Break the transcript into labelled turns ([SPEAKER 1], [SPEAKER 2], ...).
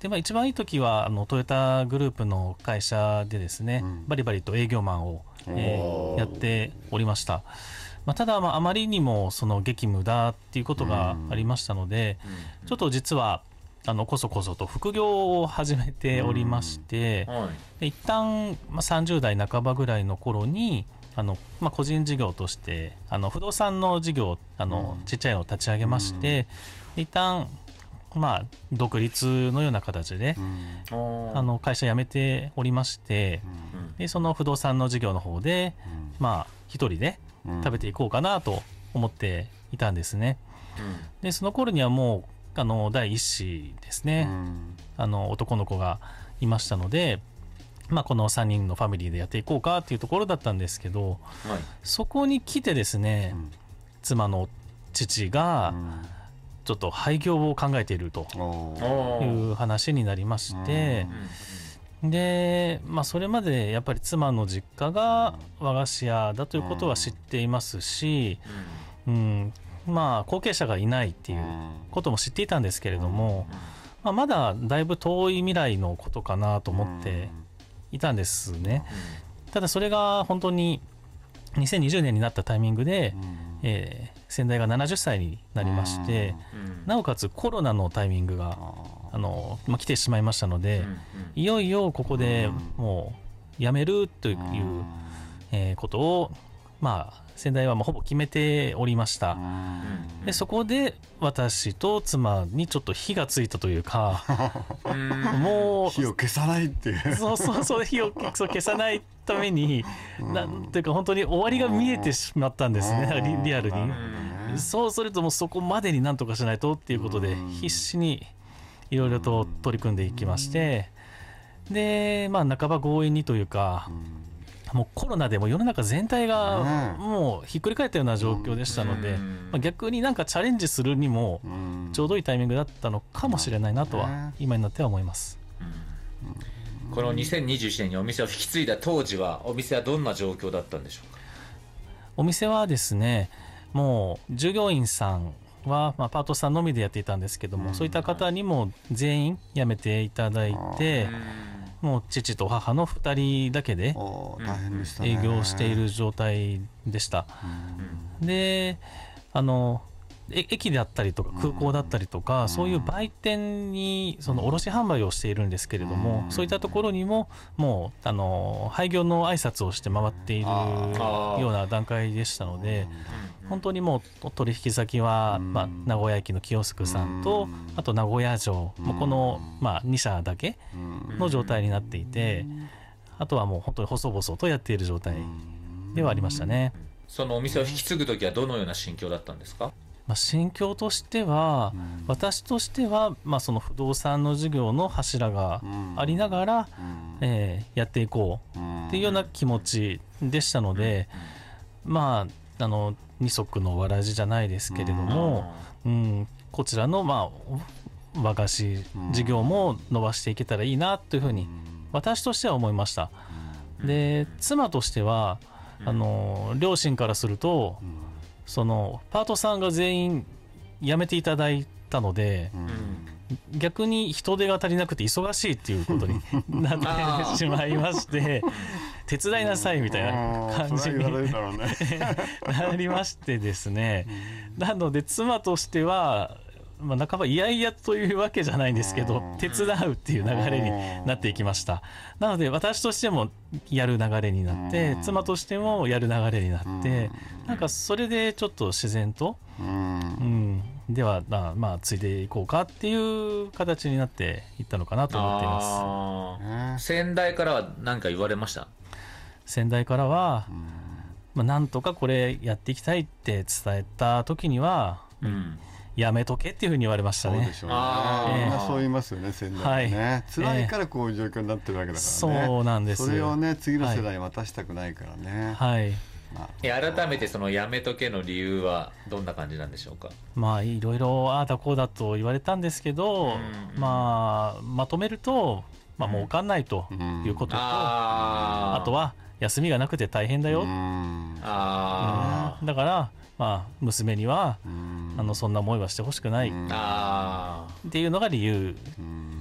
[SPEAKER 1] で、一番いい時はトヨタグループの会社でですね、バリバリと営業マンを、やっておりました。ただ、あまりにもその激務だっていうことがありましたので、ちょっと実はこそこそと副業を始めておりまして、で一旦、30代半ばぐらいの頃に個人事業として不動産の事業ちっちゃいのを立ち上げまして、一旦独立のような形で、会社辞めておりまして、でその不動産の事業の方で、一人で食べていこうかなと思っていたんですね。でその頃にはもう第一子ですね、男の子がいましたので、この3人のファミリーでやっていこうかっていうところだったんですけど、そこに来てですね、妻の父がちょっと廃業を考えているという話になりまして、で、それまでやっぱり妻の実家が和菓子屋だということは知っていますし、後継者がいないっていうことも知っていたんですけれども、まだだいぶ遠い未来のことかなと思っていたんですね。ただそれが本当に2020年になったタイミングで、先代が70歳になりまして、なおかつコロナのタイミングが来てしまいましたので、いよいよここでもう辞めるという、ことを先代はほぼ決めておりました。でそこで私と妻にちょっと火がついたというかもう
[SPEAKER 2] 火を消さないっていう
[SPEAKER 1] そう火を消さないためになんていうか本当に終わりが見えてしまったんですね、リアルに。そうするともうそこまでになんとかしないとっていうことで必死にいろいろと取り組んでいきまして、で半ば強引にというか、もうコロナでも世の中全体がもうひっくり返ったような状況でしたので、逆になんかチャレンジするにもちょうどいいタイミングだったのかもしれないなとは今になっては思います。
[SPEAKER 3] この2021年にお店を引き継いだ当時はお店はどんな状況だったんでしょうか？
[SPEAKER 1] お店はですね、もう従業員さんはパートさんのみでやっていたんですけども、そういった方にも全員辞めていただいて、もう父と母の2人だけで営業している状態でした。で駅であったりとか空港だったりとか、そういう売店にその卸販売をしているんですけれども、そういったところにももう廃業の挨拶をして回っているような段階でしたので、本当にもう取引先は、名古屋駅のキオスクさんと、あと名古屋城、もうこの、2社だけの状態になっていて、あとはもう本当に細々とやっている状態ではありましたね。
[SPEAKER 3] そのお店を引き継ぐときはどのような心境だったんですか？
[SPEAKER 1] 心境としては、私としては、その不動産の事業の柱がありながら、やっていこうっていうような気持ちでしたので、二足のわらじじゃないですけれども、こちらの、和菓子事業も伸ばしていけたらいいなというふうに私としては思いました。で、妻としては両親からすると、そのパートさんが全員辞めていただいたので、逆に人手が足りなくて忙しいっていうことになってしまいまして手伝いなさいみたいな感じになりましてですね、なので妻としては半ばいやいやというわけじゃないんですけど、手伝うっていう流れになっていきました。なので私としてもやる流れになって、妻としてもやる流れになって、なんかそれでちょっと自然とではついていこうかっていう形になっていったのかなと思っています。
[SPEAKER 3] 先代からは何か言われました？
[SPEAKER 1] 先代からはなんとかこれやっていきたいって伝えた時には、やめとけっていうふうに言われましたね。
[SPEAKER 2] そうでしょうね。みんなそう言いますよね、先代ね。辛いからこういう状況になってるわけだからね。
[SPEAKER 1] そうなんです。
[SPEAKER 2] それをね、次の世代に渡したくないからね。
[SPEAKER 3] 改めてそのやめとけの理由はどんな感じなんでしょうか？
[SPEAKER 1] いろいろああだこうだと言われたんですけど、まとめると、儲かんないということと、あとは休みがなくて大変だよ。だから娘にはそんな思いはしてほしくないっていうのが理由